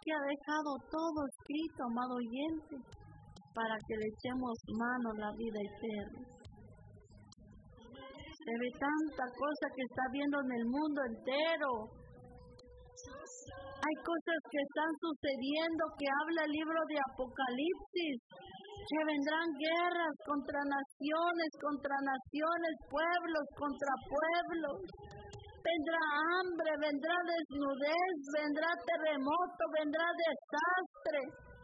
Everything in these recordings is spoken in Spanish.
que ha dejado todo escrito, amado oyente, para que le echemos mano a la vida eterna. Se ve tanta cosa que está viendo en el mundo entero. Hay cosas que están sucediendo que habla el libro de Apocalipsis, que vendrán guerras contra naciones, pueblos contra pueblos. Vendrá hambre, vendrá desnudez, vendrá terremoto, vendrá desastre.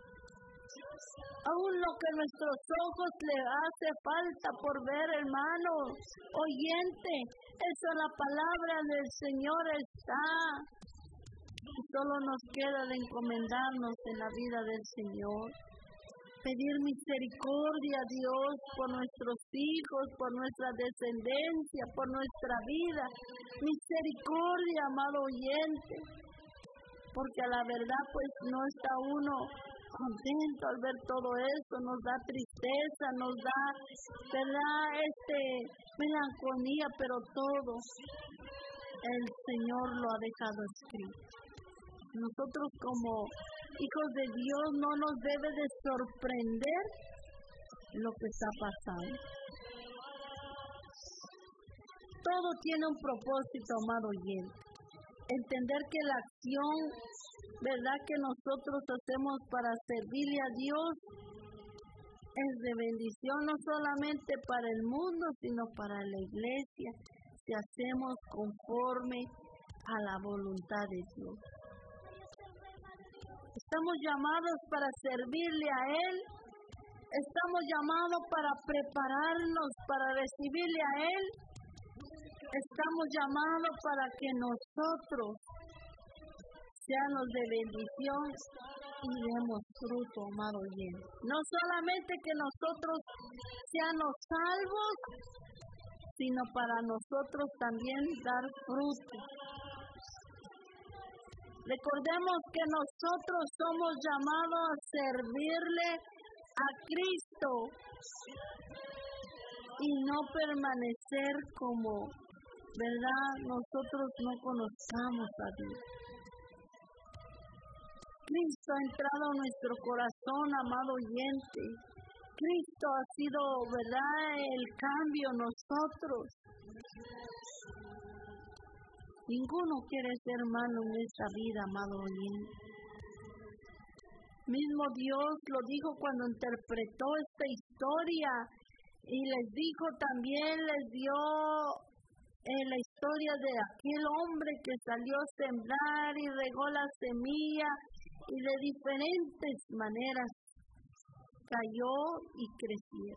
Aún lo que nuestros ojos le hace falta por ver, hermano, oyente, eso en la palabra del Señor está. Solo nos queda de encomendarnos en la vida del Señor. Pedir misericordia a Dios por nuestros hijos, por nuestra descendencia, por nuestra vida. Misericordia, amado oyente. Porque a la verdad pues no está uno contento al ver todo esto, nos da tristeza, nos da, ¿verdad? Melancolía, pero todo el Señor lo ha dejado escrito. Nosotros como hijos de Dios no nos debe de sorprender lo que está pasando. Todo tiene un propósito, amado oyente. Entender que la acción, ¿verdad?, que nosotros hacemos para servirle a Dios es de bendición no solamente para el mundo, sino para la iglesia, si hacemos conforme a la voluntad de Dios. Estamos llamados para servirle a Él. Estamos llamados para prepararnos para recibirle a Él. Estamos llamados para que nosotros seamos de bendición y demos fruto, amado oyente. No solamente que nosotros seamos salvos, sino para nosotros también dar fruto. Recordemos que nosotros somos llamados a servirle a Cristo y no permanecer como, ¿verdad?, nosotros no conozcamos a Dios. Cristo ha entrado a nuestro corazón, amado oyente. Cristo ha sido, ¿verdad?, el cambio en nosotros. Ninguno quiere ser malo en esta vida, amado oyente. Mismo Dios lo dijo cuando interpretó esta historia y les dijo también, les dio la historia de aquel hombre que salió a sembrar y regó la semilla y de diferentes maneras cayó y creció.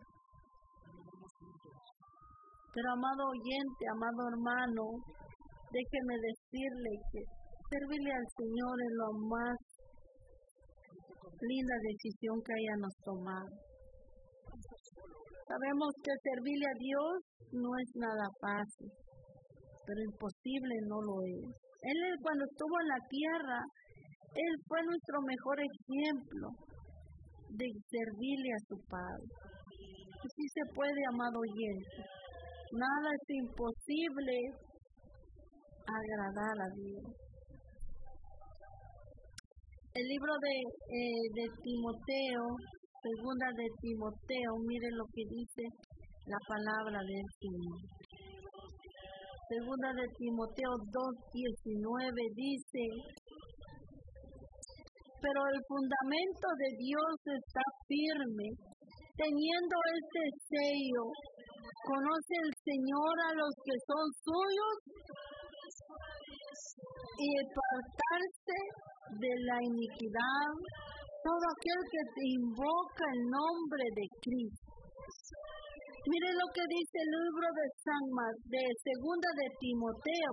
Pero amado oyente, amado hermano, déjeme decirle que servirle al Señor es la más linda decisión que hayamos tomado. Sabemos que servirle a Dios no es nada fácil, pero imposible no lo es. Él, cuando estuvo en la tierra, Él fue nuestro mejor ejemplo de servirle a su Padre. Y sí se puede, amado oyente. Nada es imposible agradar a Dios. El libro de Timoteo, segunda de Timoteo, mire lo que dice la palabra del Señor. Segunda de Timoteo 2:19 dice: pero el fundamento de Dios está firme, teniendo este sello. Conoce el Señor a los que son suyos y apartarse de la iniquidad todo aquel que te invoca el nombre de Cristo. Mire lo que dice el libro de segunda de Timoteo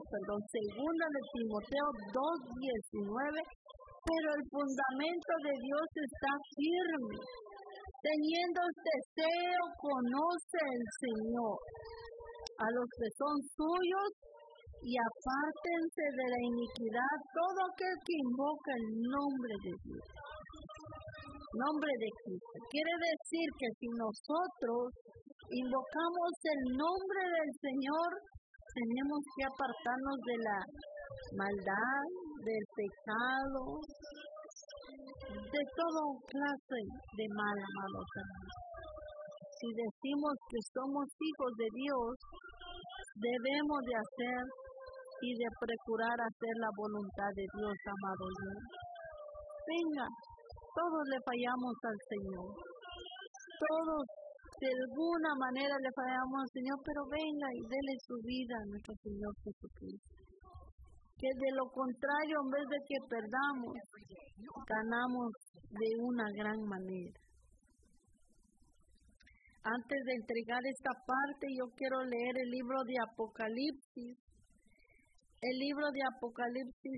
2:19, pero el fundamento de Dios está firme. Teniendo este deseo, conoce el Señor a los que son suyos y apártense de la iniquidad todo aquel que invoca el nombre de Dios. Nombre de Cristo. Quiere decir que si nosotros invocamos el nombre del Señor, tenemos que apartarnos de la maldad, del pecado, de toda clase de mal, amados hermanos. Si decimos que somos hijos de Dios, debemos de hacer y de procurar hacer la voluntad de Dios, amado Dios. Venga, todos le fallamos al Señor. Todos de alguna manera le fallamos al Señor, pero venga y dele su vida a nuestro Señor Jesucristo. Que de lo contrario, en vez de que perdamos, ganamos de una gran manera. Antes de entregar esta parte, yo quiero leer el libro de Apocalipsis. El libro de Apocalipsis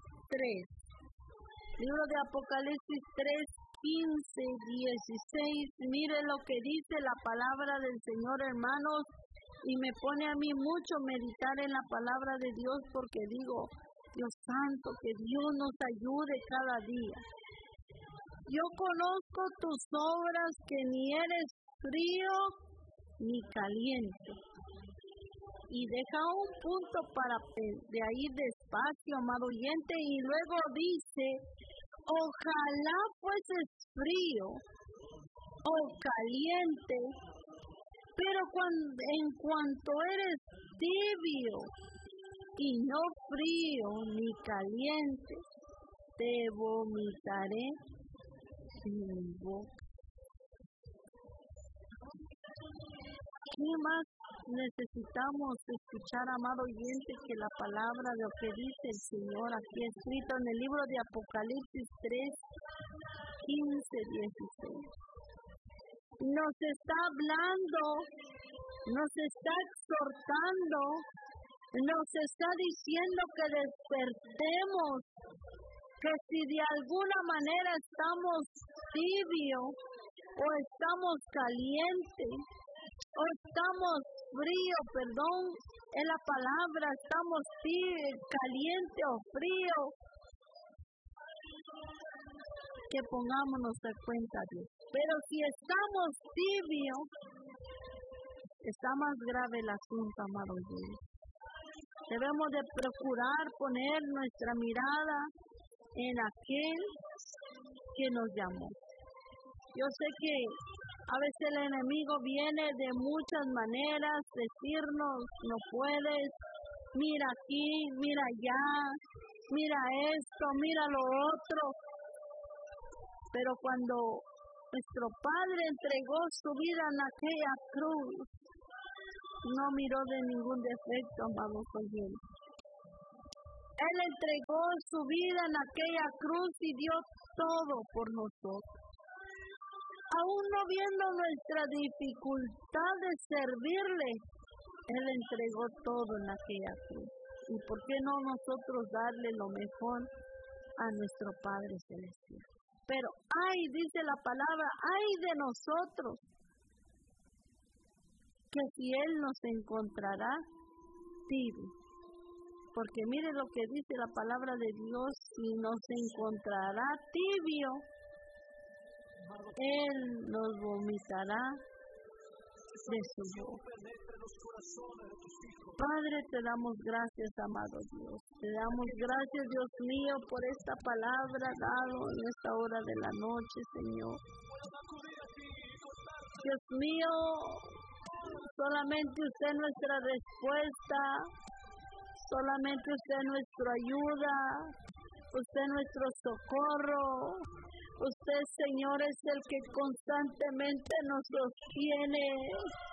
3. Libro de Apocalipsis 3, 15, 16. Mire lo que dice la palabra del Señor, hermanos. Y me pone a mí mucho meditar en la palabra de Dios, porque digo, Dios santo, que Dios nos ayude cada día. Yo conozco tus obras, que ni eres frío ni caliente. Y deja un punto para de ahí despacio, amado oyente, y luego dice, ojalá fueses frío o caliente, pero en cuanto eres tibio y no frío ni caliente, te vomitaré en mi boca. ¿Qué más necesitamos escuchar, amado oyente, que la palabra de lo que dice el Señor aquí escrito en el libro de Apocalipsis 3, 15, 16? Nos está hablando, nos está exhortando, nos está diciendo que despertemos, que si de alguna manera estamos tibios o estamos calientes o estamos frío, es la palabra, estamos caliente o frío, que pongámonos en cuenta de Dios. Pero si estamos tibios, está más grave el asunto, amado Dios. Debemos de procurar poner nuestra mirada en aquel que nos llamó. Yo sé que a veces el enemigo viene de muchas maneras, decirnos, no puedes, mira aquí, mira allá, mira esto, mira lo otro. Pero cuando nuestro Padre entregó su vida en aquella cruz, no miró de ningún defecto, amados oyentes. Él entregó su vida en aquella cruz y dio todo por nosotros. Aún no viendo nuestra dificultad de servirle, Él entregó todo en aquella cruz. ¿Y por qué no nosotros darle lo mejor a nuestro Padre Celestial? Pero ay, dice la palabra, ay de nosotros, que si Él nos encontrará tibio. Porque mire lo que dice la palabra de Dios, si nos encontrará tibio, Él nos vomitará de su boca. Padre, te damos gracias, amado Dios. Te damos gracias, Dios mío, por esta palabra dada en esta hora de la noche, Señor. Dios mío, solamente usted es nuestra respuesta, solamente usted es nuestra ayuda, usted es nuestro socorro. Usted, Señor, es el que constantemente nos sostiene.